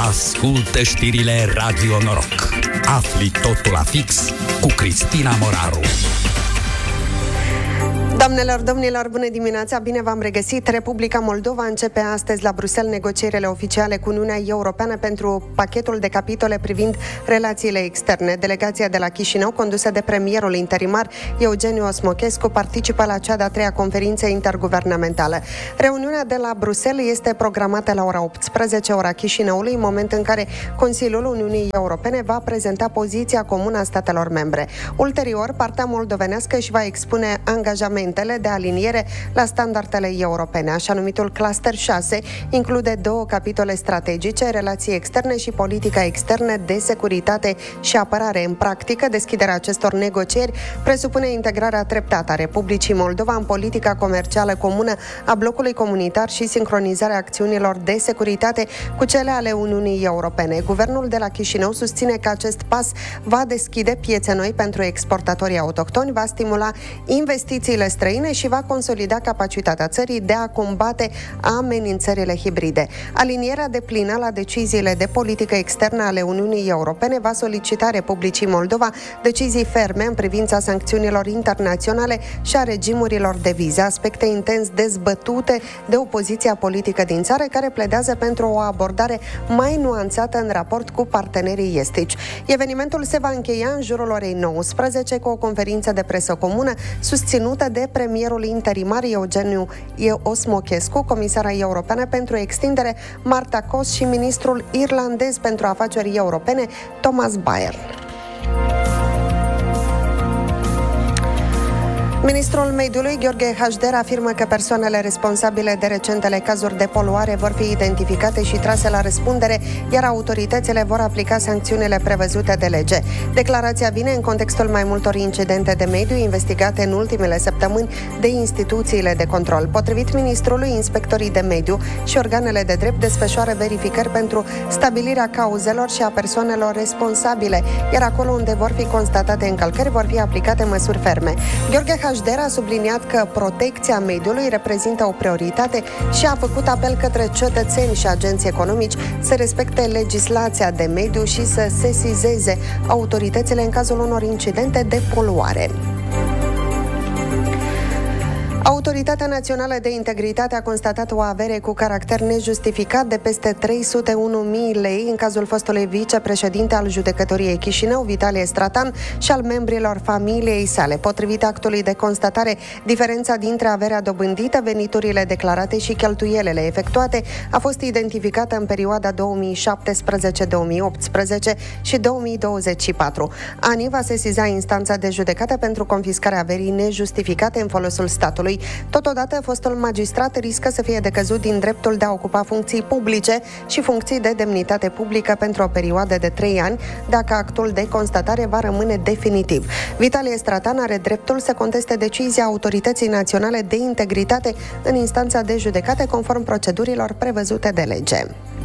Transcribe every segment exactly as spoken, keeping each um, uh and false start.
Ascultă știrile Radio Noroc. Afli totul la fix cu Cristina Moraru. Doamnelor, domnilor, bună dimineața, bine v-am regăsit. Republica Moldova începe astăzi la Bruxelles negocierile oficiale cu Uniunea Europeană pentru pachetul de capitole privind relațiile externe. Delegația de la Chișinău, condusă de premierul interimar Eugeniu Osmochescu, participă la cea de-a treia conferință interguvernamentală. Reuniunea de la Bruxelles este programată la ora optsprezece, ora Chișinăului, moment în care Consiliul Uniunii Europene va prezenta poziția comună a statelor membre. Ulterior, partea moldovenească își va expune angajamente de aliniere la standardele europene. Așa numitul Cluster șase include două capitole strategice, relații externe și politica externă de securitate și apărare. În practică, deschiderea acestor negocieri presupune integrarea treptată a Republicii Moldova în politica comercială comună a blocului comunitar și sincronizarea acțiunilor de securitate cu cele ale Uniunii Europene. Guvernul de la Chișinău susține că acest pas va deschide piețe noi pentru exportatorii autohtoni, va stimula investițiile străine și va consolida capacitatea țării de a combate amenințările hibride. Alinierea deplină la deciziile de politică externă ale Uniunii Europene va solicita Republicii Moldova decizii ferme în privința sancțiunilor internaționale și a regimurilor de vize, aspecte intens dezbătute de opoziția politică din țară, care pledează pentru o abordare mai nuanțată în raport cu partenerii estici. Evenimentul se va încheia în jurul orei nouăsprezece cu o conferință de presă comună susținută de premierul interimar Eugeniu Osmochescu, comisara europeană pentru extindere Marta Kos și ministrul irlandez pentru afaceri europene Thomas Bayer. Ministrul Mediului, Gheorghe Hașder, afirmă că persoanele responsabile de recentele cazuri de poluare vor fi identificate și trase la răspundere, iar autoritățile vor aplica sancțiunile prevăzute de lege. Declarația vine în contextul mai multor incidente de mediu investigate în ultimele săptămâni de instituțiile de control. Potrivit ministrului, inspectorii de mediu și organele de drept desfășoară verificări pentru stabilirea cauzelor și a persoanelor responsabile, iar acolo unde vor fi constatate încălcări vor fi aplicate măsuri ferme. Gheorghe Hașder a subliniat că protecția mediului reprezintă o prioritate și a făcut apel către cetățeni și agenții economici să respecte legislația de mediu și să sesizeze autoritățile în cazul unor incidente de poluare. Autoritatea Națională de Integritate a constatat o avere cu caracter nejustificat de peste trei sute unu de mii lei în cazul fostului vicepreședinte al Judecătoriei Chișinău, Vitalie Stratan, și al membrilor familiei sale. Potrivit actului de constatare, diferența dintre averea dobândită, veniturile declarate și cheltuielile efectuate a fost identificată în perioada două mii șaptesprezece - două mii optsprezece și două mii douăzeci și patru. A N I va sesiza instanța de judecată pentru confiscarea averii nejustificate în folosul statului. Totodată, fostul magistrat riscă să fie decăzut din dreptul de a ocupa funcții publice și funcții de demnitate publică pentru o perioadă de trei ani, dacă actul de constatare va rămâne definitiv. Vitalie Stratan are dreptul să conteste decizia Autorității Naționale de Integritate în instanța de judecată conform procedurilor prevăzute de lege.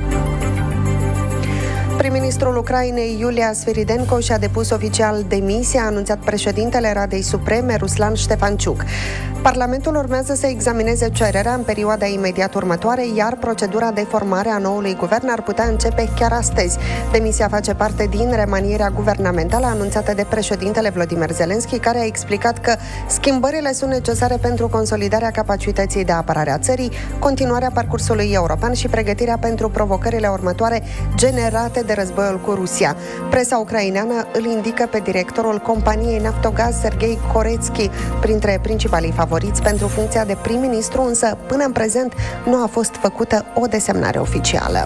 Prim-ministrul Ucrainei, Iulia Sviridenko, și-a depus oficial demisia, a anunțat președintele Radei Supreme, Ruslan Ștefanciuc. Parlamentul urmează să examineze cererea în perioada imediat următoare, iar procedura de formare a noului guvern ar putea începe chiar astăzi. Demisia face parte din remanierea guvernamentală anunțată de președintele Volodymyr Zelensky, care a explicat că schimbările sunt necesare pentru consolidarea capacității de apărare a țării, continuarea parcursului european și pregătirea pentru provocările următoare generate de războiul cu Rusia. Presa ucraineană îl indică pe directorul companiei Naftogaz, Serghei Koretski, printre principalii favoriți pentru funcția de prim-ministru, însă până în prezent nu a fost făcută o desemnare oficială.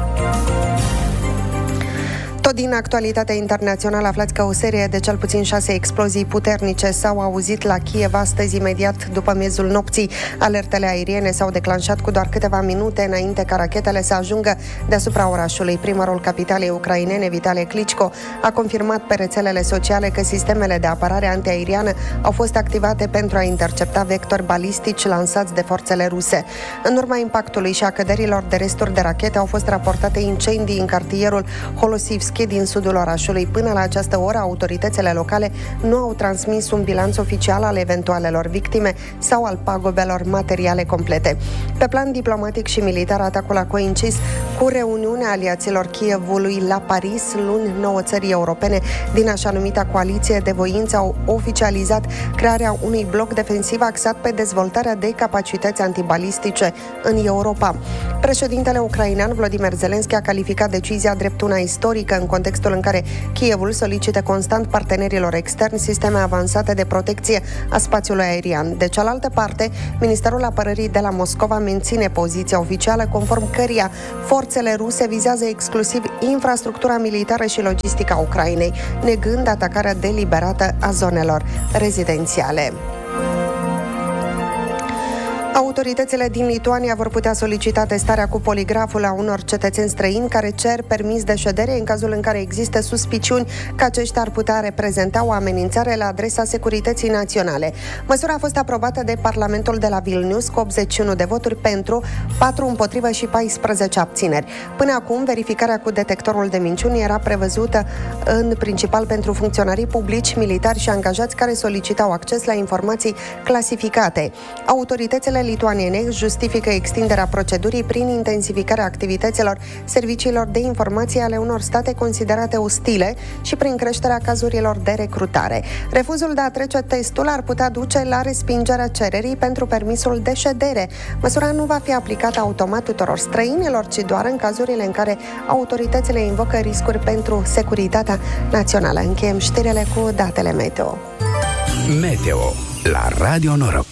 Tot din actualitatea internațională aflați că o serie de cel puțin șase explozii puternice s-au auzit la Kiev astăzi, imediat după miezul nopții. Alertele aeriene s-au declanșat cu doar câteva minute înainte ca rachetele să ajungă deasupra orașului. Primarul capitalei ucrainene, Vitali Klitschko, a confirmat pe rețelele sociale că sistemele de apărare antiaeriană au fost activate pentru a intercepta vectori balistici lansați de forțele ruse. În urma impactului și a căderilor de resturi de rachete au fost raportate incendii în cartierul Holosivski Ivanovo-Frankivski din sudul orașului. Până la această oră, autoritățile locale nu au transmis un bilanț oficial al eventualelor victime sau al pagubelor materiale complete. Pe plan diplomatic și militar, atacul a coincis cu reuniunea aliaților Kievului la Paris. Luni, nouă țări europene din așa numita coaliție de voință au oficializat crearea unui bloc defensiv axat pe dezvoltarea de capacități antibalistice în Europa. Președintele ucrainean Volodymyr Zelensky a calificat decizia drept una istorică în contextul în care Kievul solicită constant partenerilor externi sisteme avansate de protecție a spațiului aerian. De cealaltă parte, Ministerul Apărării de la Moscova menține poziția oficială conform căreia forțele ruse vizează exclusiv infrastructura militară și logistică a Ucrainei, negând atacarea deliberată a zonelor rezidențiale. Autoritățile din Lituania vor putea solicita testarea cu poligraful a unor cetățeni străini care cer permis de ședere în cazul în care există suspiciuni că aceștia ar putea reprezenta o amenințare la adresa securității naționale. Măsura a fost aprobată de Parlamentul de la Vilnius cu optzeci și unu de voturi pentru, patru împotrivă și paisprezece abțineri. Până acum, verificarea cu detectorul de minciuni era prevăzută în principal pentru funcționarii publici, militari și angajați care solicitau acces la informații clasificate. Autoritățile lituaniene justifică extinderea procedurii prin intensificarea activităților serviciilor de informație ale unor state considerate ostile și prin creșterea cazurilor de recrutare. Refuzul de a trece testul ar putea duce la respingerea cererii pentru permisul de ședere. Măsura nu va fi aplicată automat tuturor străinilor, ci doar în cazurile în care autoritățile invocă riscuri pentru securitatea națională. Încheiem știrile cu datele meteo. Meteo la Radio Noroc.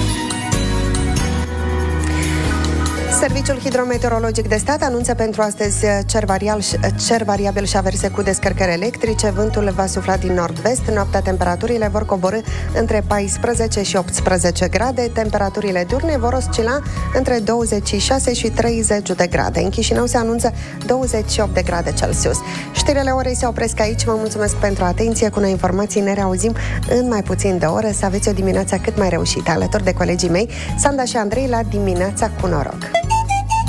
Serviciul Hidrometeorologic de Stat anunță pentru astăzi cer, varial, cer variabil și averse cu descărcări electrice. Vântul va sufla din nord-vest. Noaptea temperaturile vor coborî între paisprezece și optsprezece grade. Temperaturile diurne vor oscila între douăzeci și șase și treizeci de grade. În Chișinău se anunță douăzeci și opt de grade Celsius. Știrile orei se opresc aici. Vă mulțumesc pentru atenție. Cu noi informații ne reauzim în mai puțin de ore. Să aveți o dimineață cât mai reușită alături de colegii mei, Sanda și Andrei, la Dimineața cu Noroc.